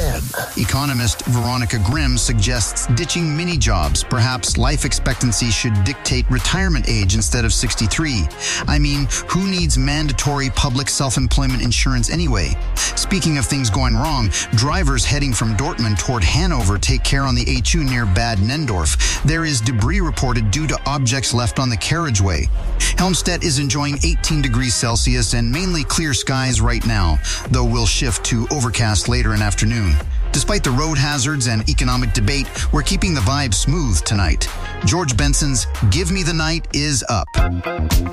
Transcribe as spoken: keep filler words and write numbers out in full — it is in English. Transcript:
ten. Economist Veronica Grimm suggests ditching mini jobs. Perhaps life expectancy should dictate retirement age instead of sixty-three. I mean, who needs mandatory public self-employment insurance anyway? Speaking of things going wrong, drivers heading from Dortmund toward Hanover take care on the A two near Bad Nendorf. There is debris reported due to objects left on the carriageway. Helmstedt is enjoying eighteen degrees Celsius and mainly clear skies right now, though we'll shift to overcast later in afternoon. Despite the road hazards and economic debate, we're keeping the vibe smooth tonight. George Benson's Give Me the Night is up.